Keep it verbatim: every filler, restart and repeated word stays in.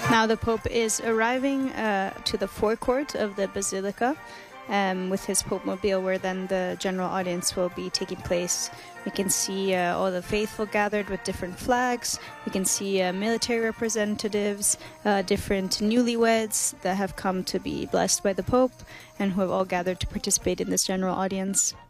Now the Pope is arriving uh, to the forecourt of the Basilica um, with his Pope Mobile, where then the general audience will be taking place. We can see uh, all the faithful gathered with different flags. We can see uh, military representatives, uh, different newlyweds that have come to be blessed by the Pope and who have all gathered to participate in this general audience.